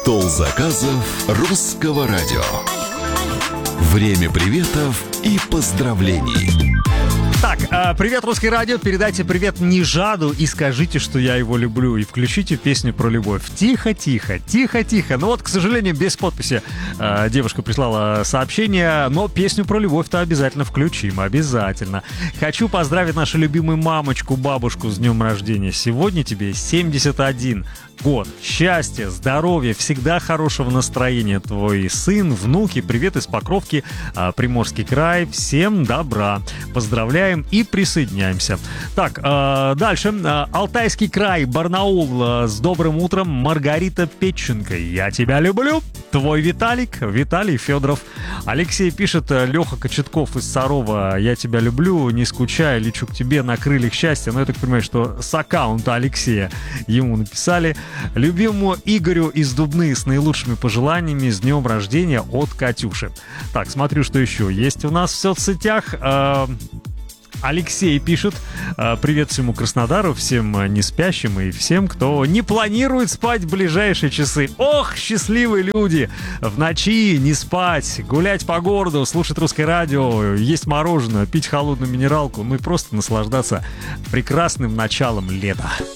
Стол заказов Русского радио. Время приветов и поздравлений. Так, привет, Русское радио, передайте привет Нижаду и скажите, что я его люблю, и включите песню про любовь. Тихо-тихо, тихо-тихо. Ну вот, к сожалению, без подписи девушка прислала сообщение, но песню про любовь-то обязательно включим, обязательно. Хочу поздравить нашу любимую мамочку, бабушку с днем рождения. Сегодня тебе 71 год. Счастья, здоровья, всегда хорошего настроения. Твой сын, внуки, привет из Покровки, Приморский край. Всем добра. Поздравляем и присоединяемся. Так, дальше. Алтайский край, Барнаул. С добрым утром, Маргарита Петченко. Я тебя люблю. Твой Виталик, Виталий Федоров. Алексей пишет, Леха Кочетков из Сарова. Я тебя люблю, не скучай, лечу к тебе на крыльях счастья. Но я так понимаю, что с аккаунта Алексея ему написали. Любимому Игорю из Дубны с наилучшими пожеланиями, с днем рождения от Катюши. Так, смотрю, что еще есть у нас в соцсетях. Алексей пишет, привет всему Краснодару, всем не спящим и всем, кто не планирует спать в ближайшие часы. Ох, счастливые люди! В ночи не спать, гулять по городу, слушать Русское радио, есть мороженое, пить холодную минералку, ну и просто наслаждаться прекрасным началом лета.